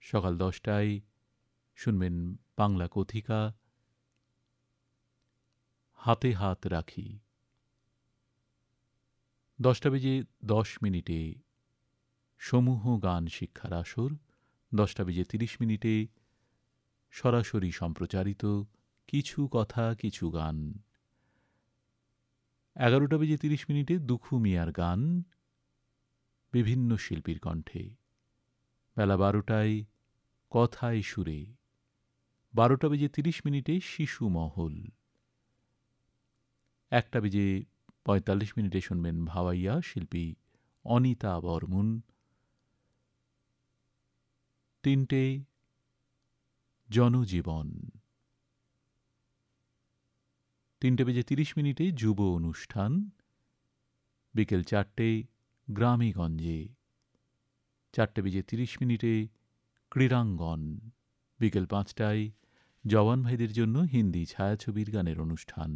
সকাল 10টায় শুনবেন বাংলা কথিকা হাতে হাত রাখি। 10:10 সমূহ গান শিক্ষার আসর। 10:30 সরাসরি সম্প্রচারিত কিছু কথা কিছু গান। 11:30 দুখু মিয়ার গান বিভিন্ন শিল্পীর কণ্ঠে। বেলা 12টায় কথায় সুরে। 12:30 শিশু মহল। 1:45 শুনবেন ভাওয়াইয়া শিল্পী অনিতা বর্মন। 3টে জনজীবন। 3:30 যুব অনুষ্ঠান। বিকেল 4টে গ্রামে গঞ্জে। 4:30 ক্রীড়াঙ্গন। বিকেল 5টায় জওয়ান ভাইদের জন্য হিন্দি ছায়াছবির গানের অনুষ্ঠান।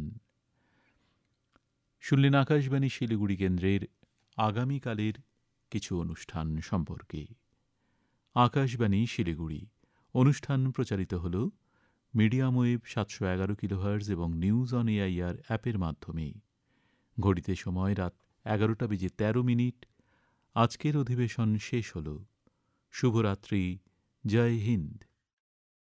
শুনলেন আকাশবাণী শিলিগুড়ি কেন্দ্রের আগামীকালের কিছু অনুষ্ঠান সম্পর্কে। আকাশবাণী শিলিগুড়ি অনুষ্ঠান প্রচারিত হল মিডিয়াম ওয়েভ 711 কিলোহার্জ এবং নিউজ অন এআইআর অ্যাপের মাধ্যমে। ঘড়িতে সময় রাত 11:13। আজকের অধিবেশন শেষ হল। শুভরাত্রি। জয় হিন্দ।